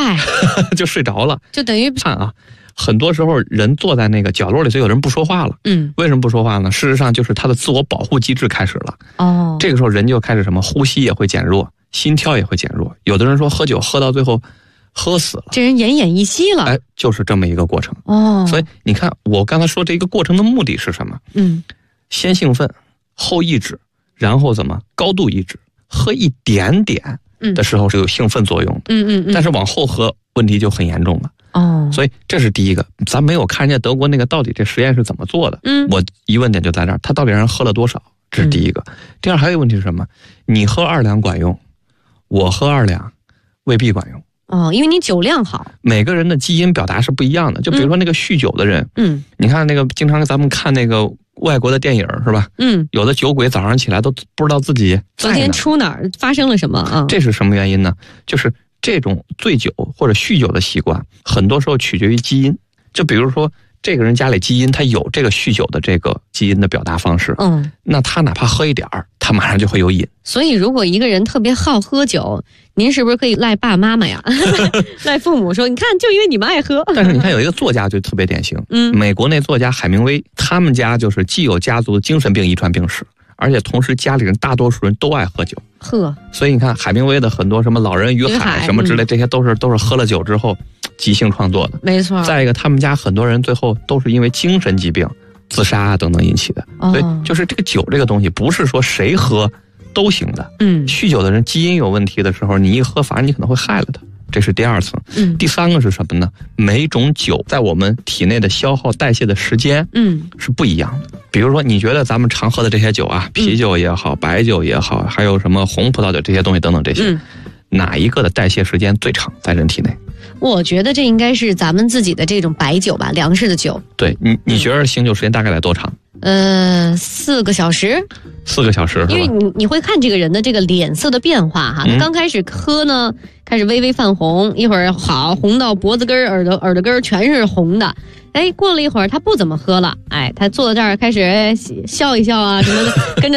快就睡着了， 就等于看啊。很多时候人坐在那个角落里，就有人不说话了。为什么不说话呢？事实上就是他的自我保护机制开始了。这个时候人就开始什么，呼吸也会减弱，心跳也会减弱。有的人说喝酒喝到最后喝死了， 这人奄奄一息了。 就是这么一个过程。所以你看我刚才说这一个过程的目的是什么？先兴奋，后抑制，然后怎么高度抑制。喝一点点的时候是有兴奋作用的。但是往后喝问题就很严重了。所以这是第一个，咱没有看见德国那个到底这实验是怎么做的。我疑问点就在这儿，他到底让喝了多少？这是第一个。第二还有一个问题是什么？你喝2两管用，我喝2两未必管用。 因为你酒量好， 每个人的基因表达是不一样的。就比如说那个酗酒的人，你看那个经常咱们看那个外国的电影是吧？有的酒鬼早上起来都不知道自己昨天出哪儿发生了什么啊？ 这是什么原因呢？就是这种醉酒或者酗酒的习惯，很多时候取决于基因。就比如说这个人家里基因他有这个酗酒的这个基因的表达方式，那他哪怕喝一点儿，他马上就会有瘾。 所以如果一个人特别好喝酒，您是不是可以赖爸妈妈呀？赖父母说，你看就因为你们爱喝。 但是你看有一个作家就特别典型，美国那作家海明威，他们家就是既有家族的精神病遗传病史，而且同时家里人大多数人都爱喝酒。所以你看海明威的很多什么老人与海什么之类，这些都是喝了酒之后即兴创作的。 没错。 再一个他们家很多人最后都是因为精神疾病自杀啊等等引起的。所以就是这个酒这个东西不是说谁喝都行的。酗酒的人基因有问题的时候，你一喝反而你可能会害了他。这是第二层。第三个是什么呢？每种酒在我们体内的消耗代谢的时间是不一样的。比如说你觉得咱们常喝的这些酒啊，啤酒也好，白酒也好，还有什么红葡萄酒这些东西等等这些，哪一个的代谢时间最长在人体内？ 我觉得这应该是咱们自己的这种白酒吧，粮食的酒。 对，你觉得醒酒时间大概得多长 ？4个小时。 4个小时， 因为你会看这个人的这个脸色的变化哈。他刚开始喝呢，开始微微泛红，一会儿好红到脖子根耳朵根全是红的。过了一会儿他不怎么喝了，他坐在这儿开始笑一笑啊什么的，跟着